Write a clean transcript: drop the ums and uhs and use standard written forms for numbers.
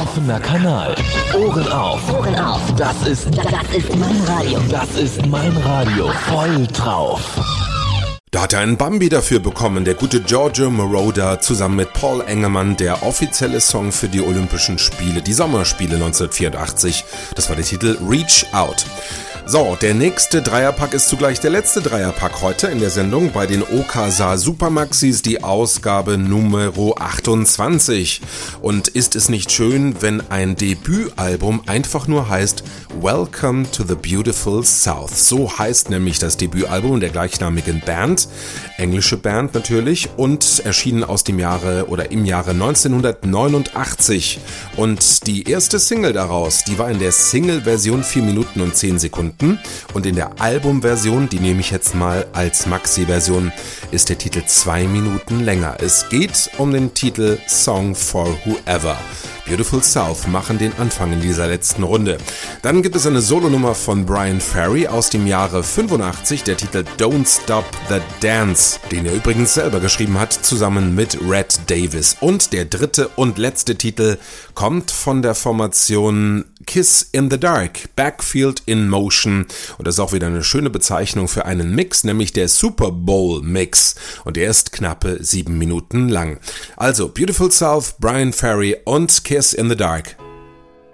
Offener Kanal. Ohren auf. Ohren auf. Das ist mein Radio. Das ist mein Radio. Voll drauf. Da hat er einen Bambi dafür bekommen, der gute Giorgio Moroder zusammen mit Paul Engemann, der offizielle Song für die Olympischen Spiele, die Sommerspiele 1984. Das war der Titel Reach Out. So, der nächste Dreierpack ist zugleich der letzte Dreierpack heute in der Sendung bei den Okasa Supermaxis, die Ausgabe Nummer 28. Und ist es nicht schön, wenn ein Debütalbum einfach nur heißt Welcome to the Beautiful South? So heißt nämlich das Debütalbum der gleichnamigen Band, englische Band natürlich, und erschienen im Jahre 1989. Und die erste Single daraus, die war in der Single-Version 4 Minuten und 10 Sekunden. Und in der Albumversion, die nehme ich jetzt mal als Maxi-Version, ist der Titel 2 Minuten länger. Es geht um den Titel Song for Whoever. Beautiful South machen den Anfang in dieser letzten Runde. Dann gibt es eine Solonummer von Bryan Ferry aus dem Jahre 85, der Titel Don't Stop the Dance, den er übrigens selber geschrieben hat, zusammen mit Red Davis. Und der dritte und letzte Titel kommt von der Formation Kiss in the Dark, Backfield in Motion. Und das ist auch wieder eine schöne Bezeichnung für einen Mix, nämlich der Super Bowl Mix. Und der ist knappe 7 Minuten lang. Also Beautiful South, Bryan Ferry und Kiss in the Dark.